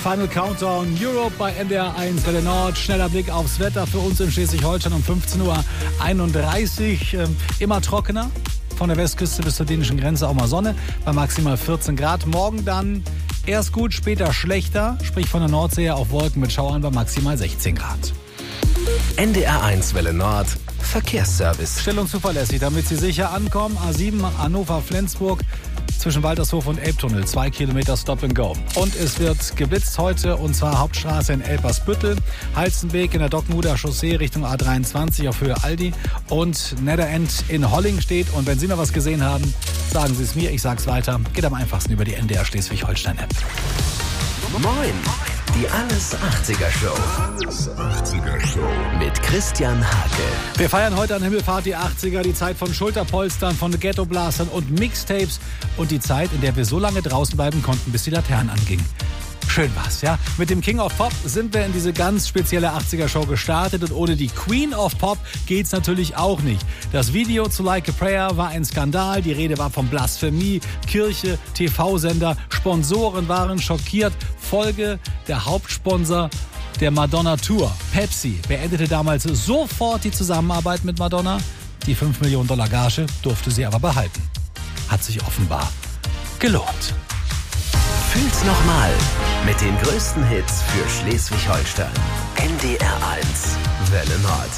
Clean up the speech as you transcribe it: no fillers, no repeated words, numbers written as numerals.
Final Countdown Europe bei NDR 1 Welle Nord. Schneller Blick aufs Wetter für uns in Schleswig-Holstein um 15.31 Uhr. Immer trockener. Von der Westküste bis zur dänischen Grenze auch mal Sonne bei maximal 14 Grad. Morgen dann erst gut, später schlechter. Sprich von der Nordsee auf Wolken mit Schauern bei maximal 16 Grad. NDR 1 Welle Nord. Verkehrsservice. Schnell und zuverlässig, damit Sie sicher ankommen. A7 Hannover-Flensburg zwischen Waltershof und Elbtunnel. 2 Kilometer Stop and Go. Und es wird geblitzt heute, und zwar Hauptstraße in Elbersbüttel, Halstenweg in der Dockenhuder Chaussee Richtung A23 auf Höhe Aldi und Netherend in Holling steht. Und wenn Sie noch was gesehen haben, sagen Sie es mir, ich sag's weiter. Geht am einfachsten über die NDR Schleswig-Holstein-App. Moin, die Alles 80er Show. Alles 80er Show. Mit Christian Hake. Wir feiern heute an Himmelfahrt die 80er, die Zeit von Schulterpolstern, von Ghetto-Blastern und Mixtapes und die Zeit, in der wir so lange draußen bleiben konnten, bis die Laternen angingen. Schön war's, ja? Mit dem King of Pop sind wir in diese ganz spezielle 80er-Show gestartet und ohne die Queen of Pop geht's natürlich auch nicht. Das Video zu Like a Prayer war ein Skandal, die Rede war von Blasphemie, Kirche, TV-Sender, Sponsoren waren schockiert. Folge: der Hauptsponsor der Madonna Tour, Pepsi, beendete damals sofort die Zusammenarbeit mit Madonna. Die 5 Millionen Dollar Gage durfte sie aber behalten. Hat sich offenbar gelohnt. Fühl's nochmal mit den größten Hits für Schleswig-Holstein. NDR 1 Welle Nord.